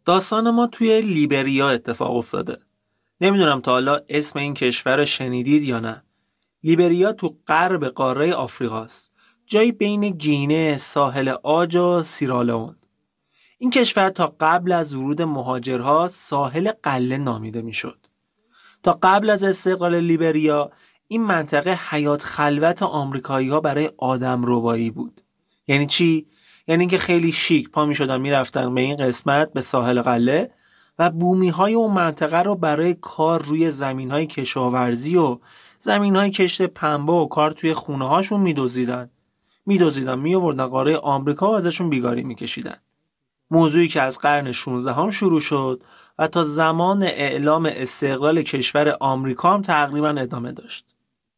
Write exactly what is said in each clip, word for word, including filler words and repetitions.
داستان ما توی لیبریا اتفاق افتاده. نمیدونم تا حالا اسم این کشور رو شنیدید یا نه. لیبریا تو غرب قاره آفریقاست. جایی بین گینه، ساحل عاج و سیرالئون. این کشور تا قبل از ورود مهاجرها ساحل قله نامیده میشد. تا قبل از استقلال لیبریا این منطقه حیات خلوت آمریکایی‌ها برای آدمربایی بود. یعنی چی؟ یعنی اینکه خیلی شیک پا می‌شدن می‌رفتن به این قسمت، به ساحل قله، و بومی‌های اون منطقه رو برای کار روی زمین‌های کشاورزی و زمین‌های کشت پنبه و کار توی خونه‌هاشون می‌دزدیدن. می‌دزدیدن، می‌آوردن قاره آمریکا و ازشون بیگاری می‌کشیدن. موضوعی که از قرن شانزدهم شروع شد و تا زمان اعلام استقلال کشور آمریکا هم تقریبا ادامه داشت.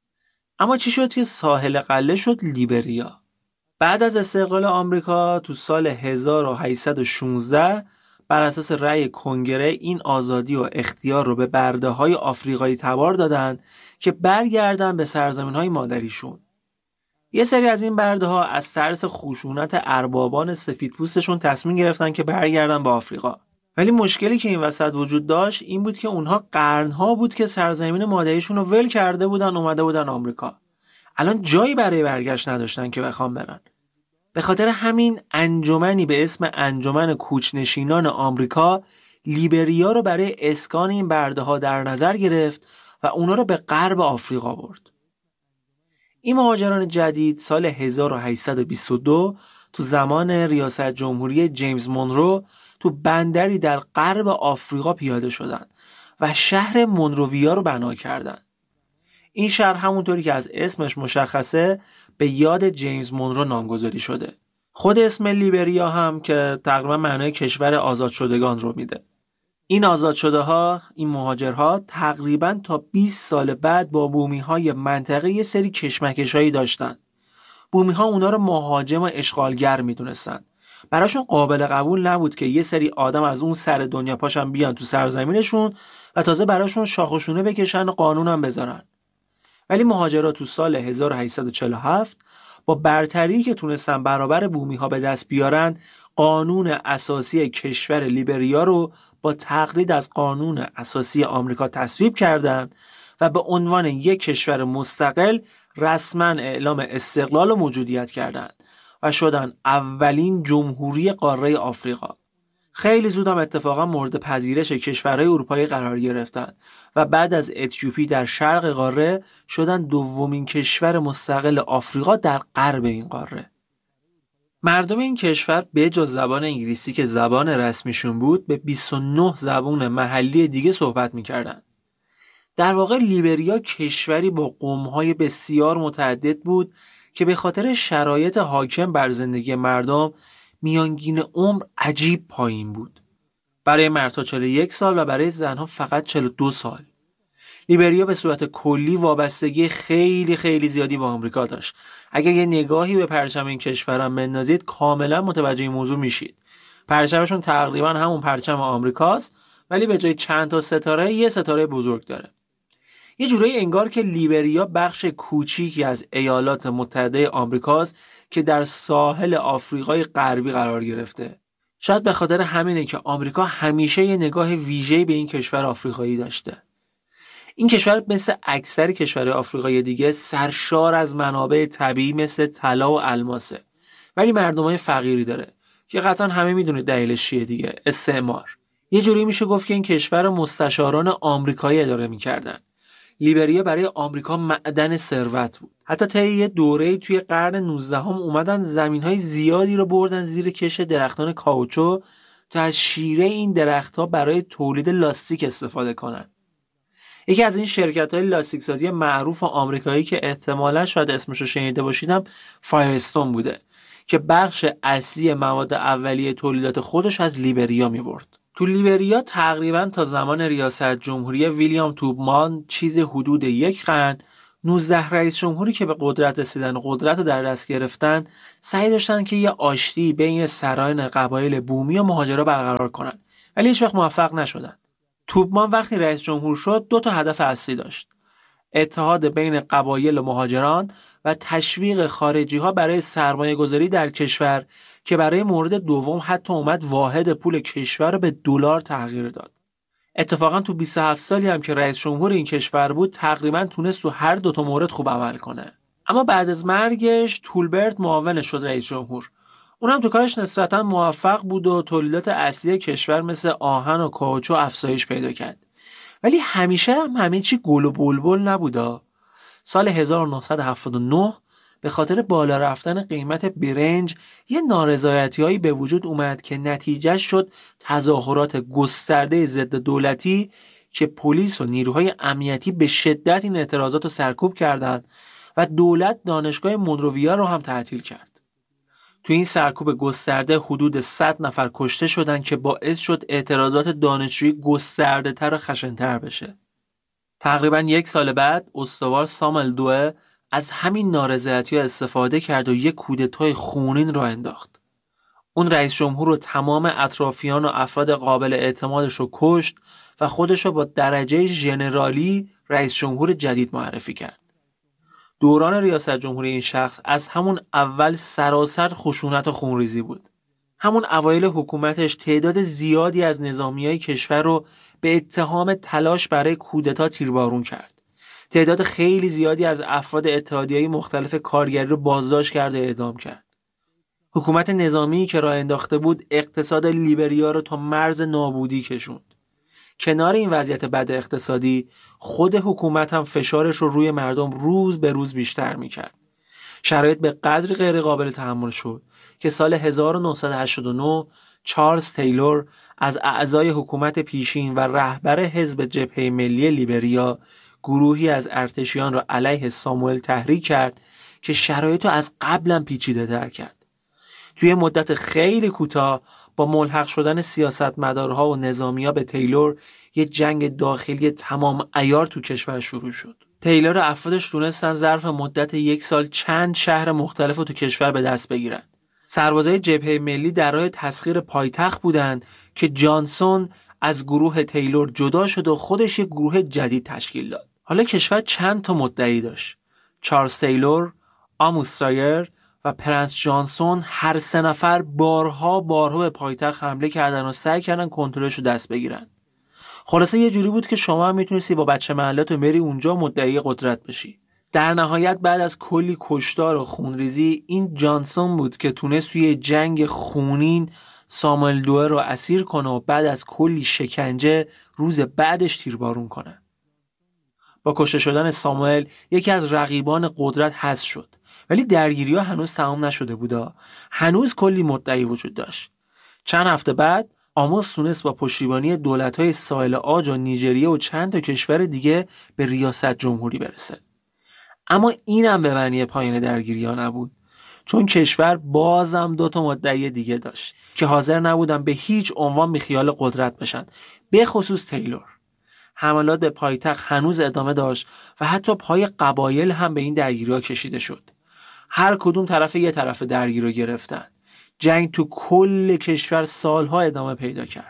اما چی شد که ساحل قله شد لیبریا؟ بعد از استقلال آمریکا تو سال هزار و هشتصد و شانزده بر اساس رأی کنگره این آزادی و اختیار رو به برده‌های آفریقایی تبار دادن که برگردن به سرزمین‌های مادریشون. یه سری از این برده‌ها از ترس خشونت اربابان سفیدپوستشون تصمیم گرفتن که برگردن به آفریقا. ولی مشکلی که این وسط وجود داشت این بود که اونها قرنها بود که سرزمین مادریشون رو ول کرده بودن، اومده بودن آمریکا. الان جایی برای برگشت نداشتن که بخوام برن. به خاطر همین انجمنی به اسم انجمن کوچ‌نشینان آمریکا لیبریا رو برای اسکان این برده‌ها در نظر گرفت و اونا رو به غرب آفریقا برد. این مهاجران جدید سال هزار و هشتصد و بیست و دو تو زمان ریاست جمهوری جیمز مونرو تو بندری در غرب آفریقا پیاده شدند و شهر مونروویا رو بنا کردند. این شهر همونطوری که از اسمش مشخصه به یاد جیمز مونرو نامگذاری شده. خود اسم لیبریا هم که تقریبا معنای کشور آزاد شدگان رو میده. این آزاد شده ها، این مهاجرها تقریبا تا بیست سال بعد با بومی های منطقه یه سری کشمکش هایی داشتن. بومی ها اونا رو مهاجم و اشغالگر میدونستن. براشون قابل قبول نبود که یه سری آدم از اون سر دنیا پاشن بیان تو سرزمینشون و تازه براشون شاخ و شونه بکشن و قانون هم بذارن. ولی مهاجرها تو سال هزار و هشتصد و چهل و هفت با برتری که تونستن برابر بومی ها به دست بیارن، قانون اساسی کشور لیبریا رو با تقلید از قانون اساسی آمریکا تصویب کردند و به عنوان یک کشور مستقل رسما اعلام استقلال و موجودیت کردند و شدن اولین جمهوری قاره آفریقا. خیلی زود هم اتفاقا مورد پذیرش کشورهای اروپایی قرار گرفتند و بعد از اتیوپی در شرق قاره شدن دومین کشور مستقل آفریقا در غرب این قاره. مردم این کشور به جز زبان انگلیسی که زبان رسمیشون بود به بیست و نه زبان محلی دیگه صحبت میکردن. در واقع لیبریا کشوری با قوم‌های بسیار متعدد بود که به خاطر شرایط حاکم بر زندگی مردم میانگین عمر عجیب پایین بود. برای مردها چهل و یک سال و برای زنها فقط چهل و دو سال. لیبریا به صورت کلی وابستگی خیلی خیلی زیادی با آمریکا داشت. اگر یه نگاهی به پرچم این کشورم بندازید کاملا متوجه این موضوع میشید. پرچمشون تقریبا همون پرچم آمریکاست، ولی به جای چند تا ستاره یه ستاره بزرگ داره. یه جورایی انگار که لیبریا بخش کوچیکی از ایالات متحده آمریکاست که در ساحل آفریقای غربی قرار گرفته. شاید به خاطر همینه که آمریکا همیشه یه نگاه ویژه‌ای به این کشور آفریقایی داشته. این کشور مثل اکثر کشورهای آفریقایی دیگه سرشار از منابع طبیعی مثل طلا و الماسه، ولی مردمای فقیری داره که قطعا همه میدونید دلیلش چیه دیگه، استعمار. یه جوری میشه گفت که این کشور مستشاران آمریکایی اداره میکردن. لیبریا برای آمریکا معدن ثروت بود. حتی طی یه دوره‌ای توی قرن نوزدهم اومدن زمین‌های زیادی رو بردن زیر کش درختان کائوچو تا از شیره این درخت‌ها برای تولید لاستیک استفاده کنن. یکی از این شرکت‌های لاستیک سازی معروف آمریکایی که احتمالاً شاید اسمش رو شنیده باشیدم فایرستون بوده که بخش اصلی مواد اولیه تولیدات خودش از لیبریا می‌برد. تو لیبریا تقریباً تا زمان ریاست جمهوری ویلیام توبمان چیز حدود یک قرن نوزده رئیس جمهوری که به قدرت رسیدن و قدرت رو در دست گرفتن سعی داشتن که یه آشتی بین سران قبایل بومی و مهاجرا برقرار کنن، ولی هیچ وقت موفق نشدن. توبمان وقتی رئیس جمهور شد دو تا هدف اصلی داشت: اتحاد بین قبایل و مهاجران و تشویق خارجی ها برای سرمایه گذاری در کشور که برای مورد دوم حتی اومد واحد پول کشور رو به دلار تغییر داد. اتفاقا تو بیست و هفت سالی هم که رئیس جمهور این کشور بود تقریبا تونست تو هر دوتا مورد خوب عمل کنه. اما بعد از مرگش تولبرت معاونش شد رئیس جمهور. اونم تو کارش نسبتا موفق بود و تولیدات اصلی کشور مثل آهن و کاوچو افزایش پیدا کرد. ولی همیشه هم همه چی گل و بلبل نبودا. سال هزار و نهصد و هفتاد و نه به خاطر بالا رفتن قیمت برنج یه نارضایتی‌هایی به وجود اومد که نتیجه شد تظاهرات گسترده ضد دولتی که پلیس و نیروهای امنیتی به شدت این اعتراضات رو سرکوب کردند و دولت دانشگاه مونروویا رو هم تعطیل کرد. تو این سرکوب گسترده حدود صد نفر کشته شدن که باعث شد اعتراضات دانشجویی گسترده تر و خشن‌تر بشه. تقریبا یک سال بعد استوار ساموئل دوئه از همین نارضایتی‌ها استفاده کرد و یک کودتای خونین را انداخت. اون رئیس جمهور و تمام اطرافیان و افراد قابل اعتمادش رو کشت و خودش رو با درجه ژنرالی رئیس جمهور جدید معرفی کرد. دوران ریاست جمهوری این شخص از همون اول سراسر خشونت و خونریزی بود. همون اوایل حکومتش تعداد زیادی از نظامیای کشور رو به اتهام تلاش برای کودتا تیربارون کرد. تعداد خیلی زیادی از افراد اتحادیه‌های مختلف کارگری رو بازداشت کرد و اعدام کرد. حکومت نظامی که راه انداخته بود اقتصاد لیبریا رو تا مرز نابودی کشوند. کنار این وضعیت بد اقتصادی خود حکومت هم فشارش رو روی مردم روز به روز بیشتر میکرد. شرایط به قدری غیر قابل تحمل شد که سال هزار و نهصد و هشتاد و نه چارلز تیلور از اعضای حکومت پیشین و رهبر حزب جبهه ملی لیبریا گروهی از ارتشیان را علیه ساموئل تحریک کرد که شرایط رو از قبلا پیچیده تر کرد. توی مدت خیلی کوتاه با ملحق شدن سیاستمدارها و نظامی‌ها به تیلور یه جنگ داخلی تمام عیار تو کشور شروع شد. تیلور و افرادش تونستن ظرف مدت یک سال چند شهر مختلف رو تو کشور به دست بگیرن. سربازای جبهه ملی در راه تسخیر پایتخت بودند که جانسون از گروه تیلور جدا شد و خودش یک گروه جدید تشکیل داد. حالا کشور چند تا مدعی داشت. چارلز تیلور، آموس سایر و پرنس جانسون هر سه نفر بارها بارها به پایتخت حمله کردن و سعی کردن کنترلش رو دست بگیرن. خلاصه یه جوری بود که شما هم میتونستی با بچه محلت و بری اونجا مدعی قدرت بشی. در نهایت بعد از کلی کشتار و خونریزی این جانسون بود که تونست توی جنگ خونین ساموئل دوئه رو اسیر کنه و بعد از کلی شکنجه روز بعدش تیربارون کنه. با کشته شدن ساموئل یکی از رقیبان قدرت حذف شد. ولی درگیری‌ها هنوز تمام نشده بودا. هنوز کلی مدعی وجود داشت. چند هفته بعد آموس تونست با پشتیبانی دولت‌های ساحل عاج و نیجریه و چند تا کشور دیگه به ریاست جمهوری برسه. اما اینم به معنی پایان درگیری‌ها نبود. چون کشور بازم دو تا مدعی دیگه داشت که حاضر نبودن به هیچ عنوان بیخیال قدرت بشن، به خصوص تیلور. حملات به پایتخت هنوز ادامه داشت و حتی پای قبایل هم به این درگیری‌ها کشیده شد. هر کدوم طرف یه طرف درگیر رو گرفتن. جنگ تو کل کشور سالها ادامه پیدا کرد.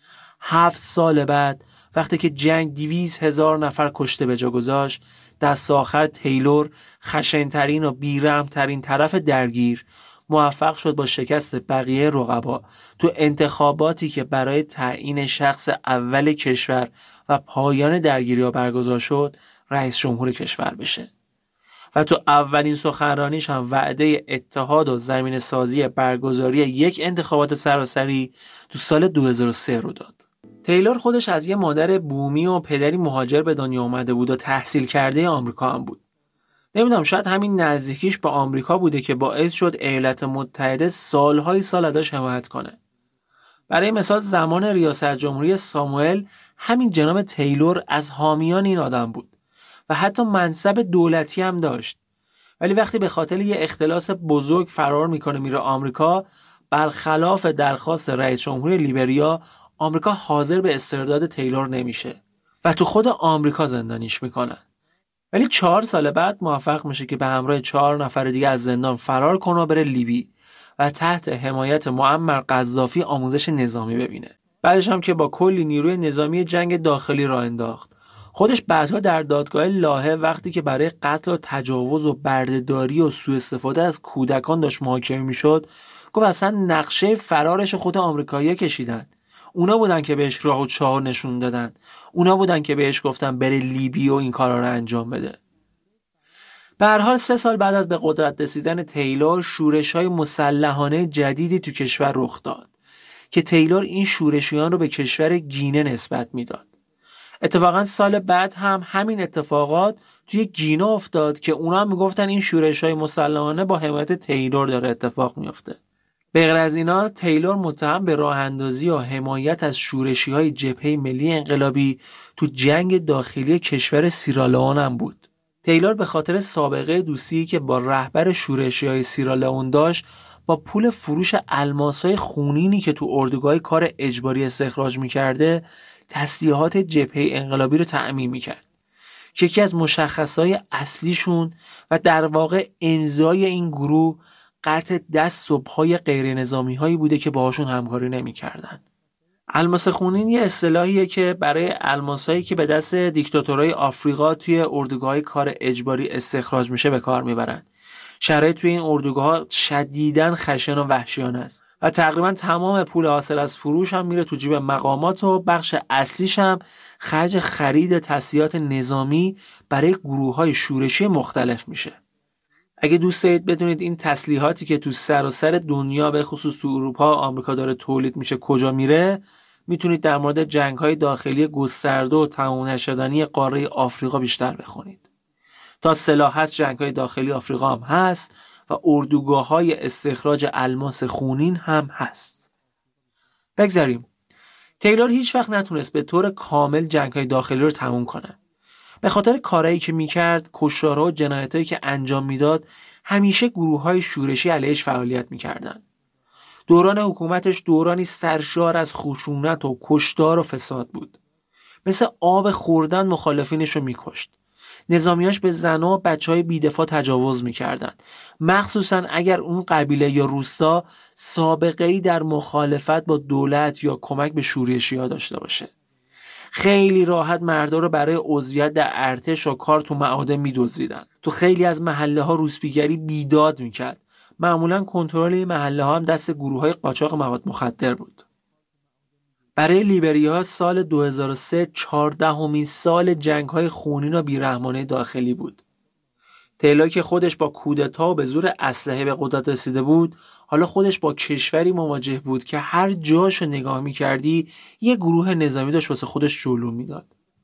هفت سال بعد وقتی که جنگ دویست هزار نفر کشته به جا گذاشت، دست آخر تیلور خشن‌ترین و بیرحم‌ترین طرف درگیر موفق شد با شکست بقیه رقبا تو انتخاباتی که برای تعیین شخص اول کشور و پایان درگیری‌ها برگزار شد رئیس جمهور کشور بشه. و تو اولین سخنرانیش هم وعده اتحاد و زمین سازی برگزاری یک انتخابات سراسری تو سال دو هزار و سه رو داد. تیلور خودش از یه مادر بومی و پدری مهاجر به دنیا آمده بود و تحصیل کرده آمریکا هم بود. نمیدونم شاید همین نزدیکیش به آمریکا بوده که باعث شد ایالات متحده سالهای سال ازش حمایت کنه. برای مثال زمان ریاست جمهوری ساموئل همین جناب تیلور از حامیان این آدم بود و حتی منصب دولتی هم داشت. ولی وقتی به خاطر یه اختلاس بزرگ فرار میکنه میره آمریکا، برخلاف درخواست رئیس جمهور لیبریا، آمریکا حاضر به استرداد تیلور نمیشه و تو خود آمریکا زندانیش میکنن. ولی چهار سال بعد موفق میشه که به همراه چهار نفر دیگه از زندان فرار کنه و بره لیبی و تحت حمایت معمر قذافی آموزش نظامی ببینه. بعدش هم که با کلی نیروی نظامی جنگ داخلی راه انداخت. خودش بعدها در دادگاه لاهه وقتی که برای قتل و تجاوز و بردهداری و سوء استفاده از کودکان داشت محاکمه میشد، گفت اصلا نقشه فرارش خود آمریکایی‌ها کشیدن. اونا بودن که بهش راه و چاه نشون دادن. اونا بودن که بهش گفتن بره لیبی و این کارا رو انجام بده. به هر حال سه سال بعد از به قدرت رسیدن تیلور، شورش‌های مسلحانه جدیدی تو کشور رخ داد که تیلور این شورشیان رو به کشور گینه نسبت میداد. اتفاقا سال بعد هم همین اتفاقات توی گینه افتاد که اونا هم میگفتن این شورش‌های مسلحانه با حمایت تیلور داره اتفاق میفته. به غیر از اینا، تیلور متهم به راه اندازی و حمایت از شورشی‌های جبهه ملی انقلابی تو جنگ داخلی کشور سیرالئون هم بود. تیلور به خاطر سابقه دوستی که با رهبر شورشی‌های سیرالئون داشت، با پول فروش الماس‌های خونینی که تو اردوگاه کار اجباری استخراج می‌کرده، تسلیحات جبهه انقلابی رو تأمین می‌کرد. که یکی از مشخصهای اصلیشون و در واقع امضای این گروه قطع دست و پای غیر نظامی هایی بوده که باهاشون همکاری نمی‌کردن. الماس خونین یه اصطلاحیه که برای الماسایی که به دست دیکتاتورهای آفریقا توی اردوگاه‌های کار اجباری استخراج میشه به کار میبرن. شرایط توی این اردوگاه‌ها شدیداً خشن و وحشیانه است و تقریباً تمام پول حاصل از فروش هم میره تو جیب مقامات و بخش اصلیش هم خرج خرید تسلیحات نظامی برای گروه‌های شورشی مختلف میشه. اگه دوست دارید بدونید این تسلیحاتی که تو سراسر دنیا به خصوص تو اروپا و آمریکا داره تولید میشه کجا میره، میتونید در مورد جنگ‌های داخلی گسترده و تمام نشدنی قاره آفریقا بیشتر بخونید. تا سلاح هست جنگ‌های داخلی آفریقا هم هست و اردوگاه‌های استخراج الماس خونین هم هست. بگذاریم. تیلور هیچ وقت نتونست به طور کامل جنگ‌های داخلی رو تموم کنه. به خاطر کارهایی که میکرد، کشتارها و جنایتایی که انجام میداد، همیشه گروه‌های شورشی علیهش فعالیت میکردن. دوران حکومتش دورانی سرشار از خشونت و کشتار و فساد بود. مثل آب خوردن مخالفینش رو میکشت. نظامیاش به زنها و بچهای بیدفاع تجاوز میکردن. مخصوصا اگر اون قبیله یا روستا سابقه‌ای در مخالفت با دولت یا کمک به شورشی‌ها داشته باشه. خیلی راحت مردا رو برای عضویت در ارتش و کار تو معادن می‌دزدیدن. تو خیلی از محله‌ها روسپیگری بیداد میکرد. معمولاً کنترل این محله‌ها هم دست گروه‌های قاچاق مواد مخدر بود. برای لیبریا سال دو هزار و سه چهاردهمین سال جنگ‌های خونین و بیرحمانه داخلی بود. تیلور که خودش با کودتا و به زور اسلحه به قدرت رسیده بود، حالا خودش با کشوری مواجه بود که هر جاشو نگاه می‌کردی یه گروه نظامی داشت واسه خودش جلو میداد.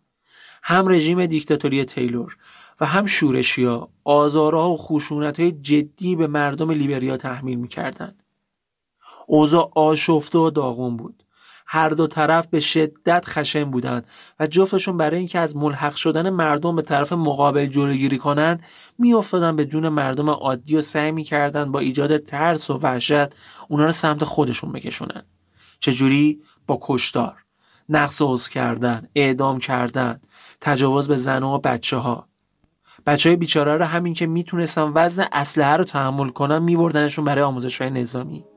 هم رژیم دیکتاتوری تیلور و هم شورشی‌ها آزارها و خشونت‌های جدی به مردم لیبریا تحمیل می‌کردند. اوضاع آشفته و داغون بود. هر دو طرف به شدت خشن بودند و جفتشون برای اینکه از ملحق شدن مردم به طرف مقابل جلوگیری کنن میافتادن به جون مردم عادی و سعی میکردن با ایجاد ترس و وحشت اونا رو سمت خودشون بکشونن. چجوری؟ با کشتار، نقص عضو کردن، اعدام کردن، تجاوز به زنها و بچه ها. بچه های بیچاره رو همین که میتونستن وزن اسلحه رو تحمل کنن میبردنشون برای آموزش‌های نظامی.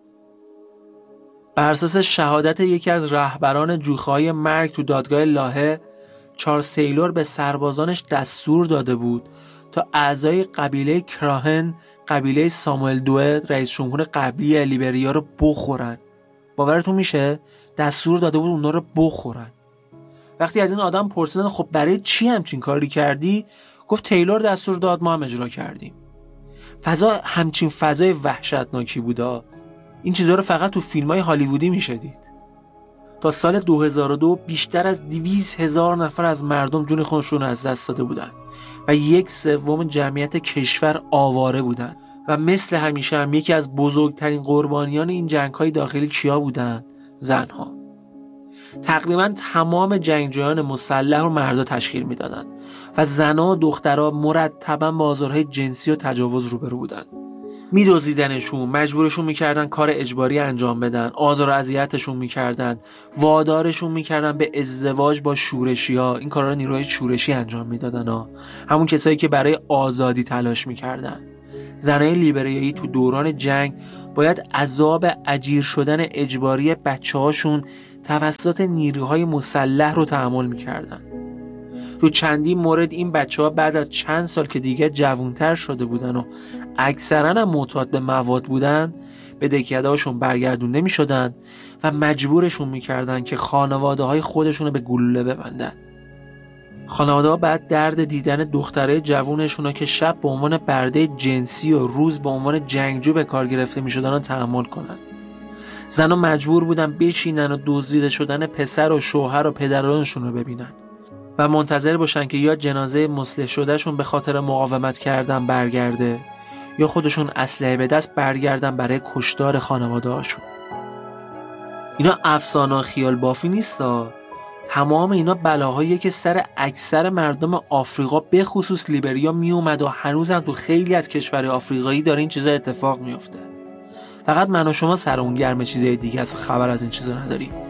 بر اساس شهادت یکی از رهبران جوخه‌های مرگ تو دادگاه لاهه، چارلز تیلور به سربازانش دستور داده بود تا اعضای قبیله کراهن، قبیله ساموئل دوئه، رئیس جمهور قبلی لیبریا رو بخورن. باورتون میشه؟ دستور داده بود اونا رو بخورن. وقتی از این آدم پرسیدن خب برای چی همچین کاری کردی؟ گفت تیلور دستور داد، ما هم اجرا کردیم. فضا همچین فضای وحشتناکی بودا. این چیزها رو فقط تو فیلم‌های هالیوودی میشه دید. تا سال دو هزار و دو بیشتر از دویست هزار نفر از مردم جون خودشون از دست داده بودن و یک سوم جمعیت کشور آواره بودن و مثل همیشه هم یکی از بزرگترین قربانیان این جنگ‌های داخلی کیا بودن؟ زنها. تقریبا تمام جنگجویان مسلح رو مردا تشکیل میدادن و زنها و دخترها مرتباً با آزارهای جنسی و تجاوز روبرو بودن. میدوزیدنشون، مجبورشون میکردن کار اجباری انجام بدن، آزار و اذیتشون میکردن، وادارشون میکردن به ازدواج با شورشی‌ها. این کارا رو نیروهای شورشی انجام میدادن ها. همون کسایی که برای آزادی تلاش میکردن. زنای لیبریایی تو دوران جنگ باید عذاب اجیر شدن اجباری بچه‌هاشون توسط نیروهای مسلح رو تحمل میکردن. رو چندین مورد این بچه‌ها بعد از چند سال که دیگه جوانتر شده بودن و اکثرا هم معتاد به مواد بودن به دکیه‌هاشون برگردونده می‌شدن و مجبورشون می‌کردن که خانواده‌های خودشون رو به گلوله ببندن. خانواده‌ها بعد درد دیدن دختره جوونشون رو که شب به عنوان برده جنسی و روز به عنوان جنگجو به کار گرفته می‌شدن رو تحمل کنن. زن‌ها مجبور بودن بشینن و دزدیده شدن پسر و شوهر و پدرانشون رو ببینن و منتظر باشن که یا جنازه مصلح شدهشون به خاطر مقاومت کردن برگرده یا خودشون اسلحه به دست برگردن برای کشتار خانواده هاشون. اینا افسانه و خیال بافی نیستا. تمام اینا بلاهاییه که سر اکثر مردم آفریقا به خصوص لیبریا می اومد و هنوزم تو خیلی از کشورهای آفریقایی داره این چیزا اتفاق میفته. فقط من و شما سر اون گرم چیزای دیگه از خبر از این چیزا نداریم.